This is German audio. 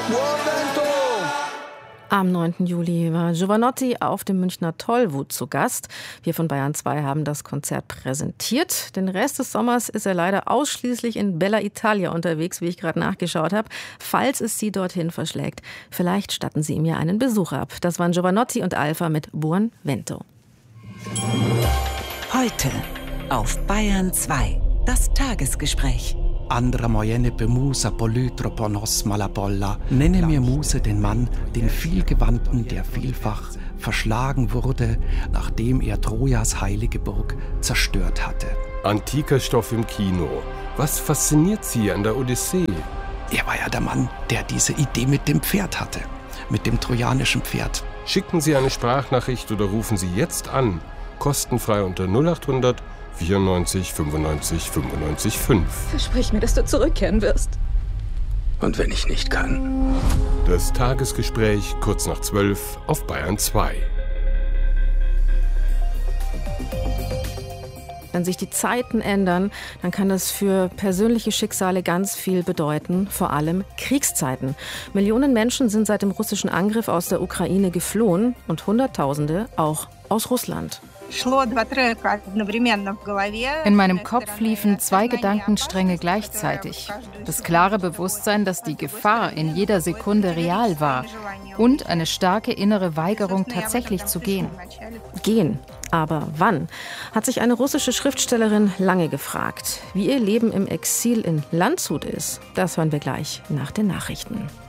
Am 9. Juli war Jovanotti auf dem Münchner Tollwut zu Gast. Wir von Bayern 2 haben das Konzert präsentiert. Den Rest des Sommers ist er leider ausschließlich in Bella Italia unterwegs, wie ich gerade nachgeschaut habe. Falls es Sie dorthin verschlägt, vielleicht statten Sie ihm ja einen Besuch ab. Das waren Jovanotti und Alpha mit Buon Vento. Heute auf Bayern 2, das Tagesgespräch. Andra mojene bemusa polytroponos malapolla. Nenne mir Muse den Mann, den Vielgewandten, der vielfach verschlagen wurde, nachdem er Trojas heilige Burg zerstört hatte. Antiker Stoff im Kino. Was fasziniert Sie an der Odyssee? Er war ja der Mann, der diese Idee mit dem Pferd hatte, mit dem trojanischen Pferd. Schicken Sie eine Sprachnachricht oder rufen Sie jetzt an. Kostenfrei unter 0800 94 95 95 5. Versprich mir, dass du zurückkehren wirst. Und wenn ich nicht kann? Das Tagesgespräch kurz nach 12 auf Bayern 2. Wenn sich die Zeiten ändern, dann kann das für persönliche Schicksale ganz viel bedeuten, vor allem Kriegszeiten. Millionen Menschen sind seit dem russischen Angriff aus der Ukraine geflohen und Hunderttausende auch aus Russland. In meinem Kopf liefen zwei Gedankenstränge gleichzeitig. Das klare Bewusstsein, dass die Gefahr in jeder Sekunde real war und eine starke innere Weigerung, tatsächlich zu gehen. Gehen. Aber wann? Hat sich eine russische Schriftstellerin lange gefragt. Wie ihr Leben im Exil in Landshut ist, das hören wir gleich nach den Nachrichten.